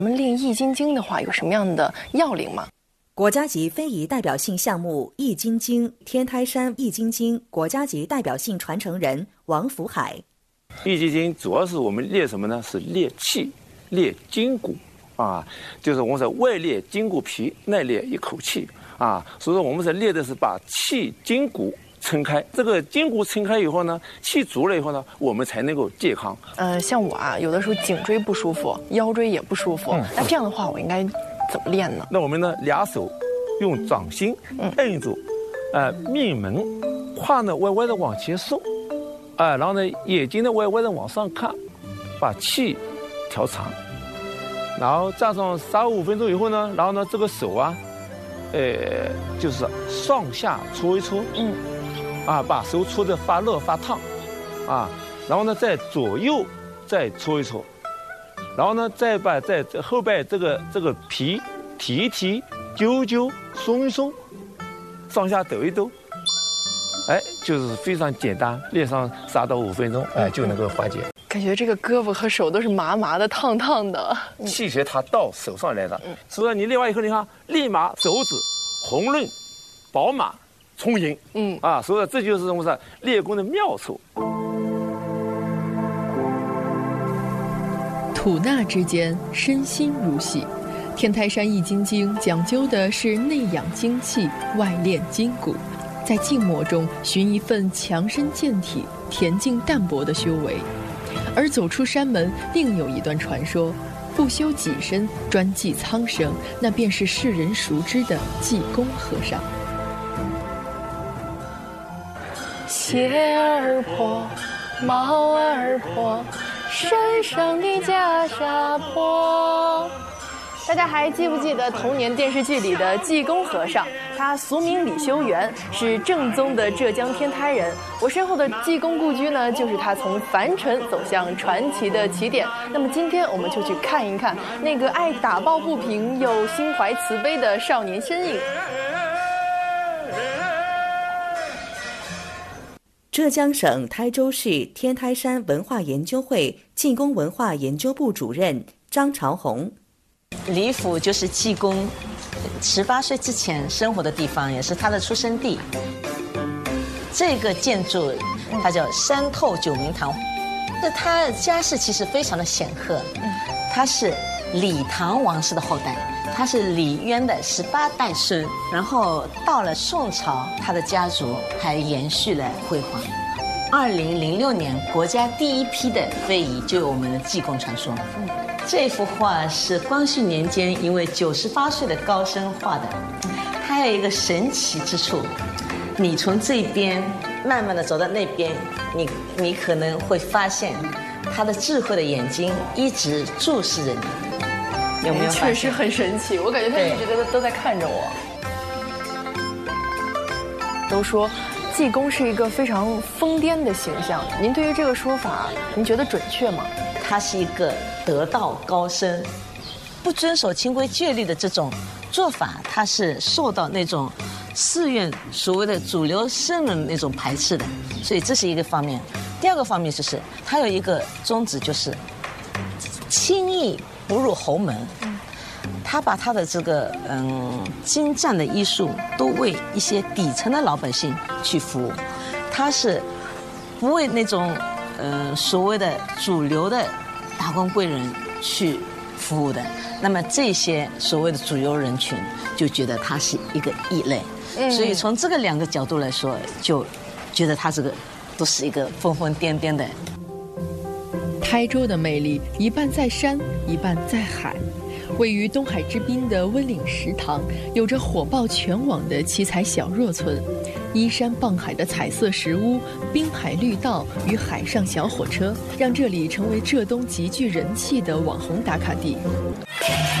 我们练易筋经的话，有什么样的要领吗？ 国家级非遗代表性项目易筋经，天台山易筋经国家级代表性传承人王福海。 易筋经主要是我们练什么呢？是练气、练筋骨啊，就是我们是外练筋骨皮，内练一口气啊。所以说我们是练的是把气筋骨撑开，这个筋骨撑开以后呢，气足了以后呢，我们才能够健康。 像我啊，有的时候颈椎不舒服，腰椎也不舒服，那这样的话，我应该怎么练呢？ 那我们呢，俩手用掌心摁住，命门，胯呢歪歪的往前送，然后呢眼睛呢歪歪的往上看，把气调长，然后站上3-5分钟以后呢，然后呢这个手啊，就是上下搓一搓，把手搓得发热发烫，然后呢再左右再搓一搓。然后呢，再把在后背这个皮提一提、揪一揪、松一松，上下抖一抖，就是非常简单，练上3到5分钟，就能够缓解。 感觉这个胳膊和手都是麻麻的、烫烫的。 气血它到手上来了，所以说你练完以后，你看立马手指红润、饱满、充盈，所以说这就是我们说练功的妙处。 吐纳之间，身心如戏。天台山易筋经讲究的是内养精气，外练筋骨，在静默中寻一份强身健体、恬静淡泊的修为。而走出山门，另有一段传说：不修己身，专济苍生，那便是世人熟知的济公和尚。 鞋儿破，帽儿破，身上的袈裟破。大家还记不记得童年电视剧里的济公和尚？他俗名李修缘，是正宗的浙江天台人。我身后的济公故居呢，就是他从凡尘走向传奇的起点。那么今天我们就去看一看那个爱打抱不平又心怀慈悲的少年身影。 浙江省台州市天台山文化研究会济公文化研究部主任张朝红。 李府就是济公18岁之前生活的地方，也是他的出生地。这个建筑它叫山透九明堂，那他家世其实非常的显赫，他是李唐王室的后代，他是李渊的18代孙，然后到了宋朝，他的家族还延续了辉煌。2006年，国家第一批的非遗就有我们的济公传说。这幅画是光绪年间一位98岁的高僧画的，它有一个神奇之处，你从这边慢慢的走到那边，你可能会发现他的智慧的眼睛一直注视着你，有没有发现？ 确实很神奇，我感觉他一直都在看着我。都说济公是一个非常疯癫的形象，您对于这个说法，您觉得准确吗？ 他是一个得道高僧，不遵守清规戒律的这种做法，他是受到那种寺院所谓的主流僧人那种排斥的，所以这是一个方面。第二个方面就是他有一个宗旨，就是轻易不入侯门。他把他的这个精湛的医术都为一些底层的老百姓去服务，他是不为那种所谓的主流的达官贵人去服务的。那么这些所谓的主流人群就觉得他是一个异类，所以从这个2个角度来说，就觉得他这个都是一个疯疯癫癫的。 台州的魅力一半在山，一半在海。位于东海之滨的温岭石塘，有着火爆全网的七彩小若村，依山傍海的彩色石屋、滨海绿道与海上小火车，让这里成为浙东极具人气的网红打卡地。